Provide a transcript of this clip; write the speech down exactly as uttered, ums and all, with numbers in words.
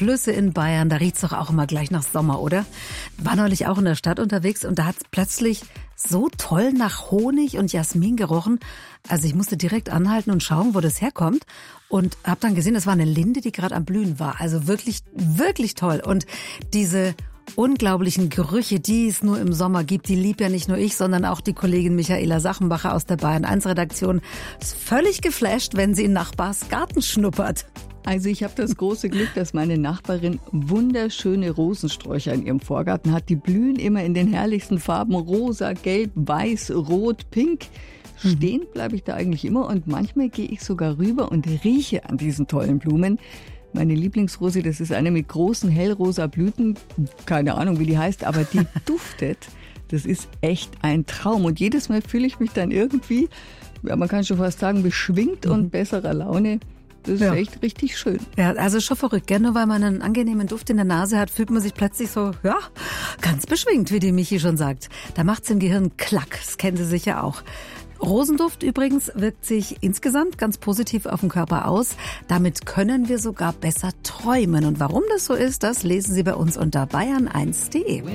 Flüsse in Bayern, da riecht's doch auch immer gleich nach Sommer, oder? War neulich auch in der Stadt unterwegs und da hat's plötzlich so toll nach Honig und Jasmin gerochen. Also ich musste direkt anhalten und schauen, wo das herkommt. Und habe dann gesehen, das war eine Linde, die gerade am Blühen war. Also wirklich, wirklich toll. Und diese unglaublichen Gerüche, die es nur im Sommer gibt, die liebt ja nicht nur ich, sondern auch die Kollegin Michaela Sachenbacher aus der Bayern eins Redaktion. Ist völlig geflasht, wenn sie in Nachbars Garten schnuppert. Also ich habe das große Glück, dass meine Nachbarin wunderschöne Rosensträucher in ihrem Vorgarten hat. Die blühen immer in den herrlichsten Farben: rosa, gelb, weiß, rot, pink. Stehen bleibe ich da eigentlich immer und manchmal gehe ich sogar rüber und rieche an diesen tollen Blumen. Meine Lieblingsrose, das ist eine mit großen hellrosa Blüten, keine Ahnung, wie die heißt, aber die duftet. Das ist echt ein Traum und jedes Mal fühle ich mich dann irgendwie, ja, man kann schon fast sagen, beschwingt und besserer Laune. Das ist ja echt richtig schön. Ja, also schon verrückt, gell? Nur weil man einen angenehmen Duft in der Nase hat, fühlt man sich plötzlich so, ja, ganz beschwingt, wie die Michi schon sagt. Da macht's im Gehirn Klack, das kennen Sie sicher auch. Rosenduft übrigens wirkt sich insgesamt ganz positiv auf den Körper aus. Damit können wir sogar besser träumen. Und warum das so ist, das lesen Sie bei uns unter bayern eins punkt de.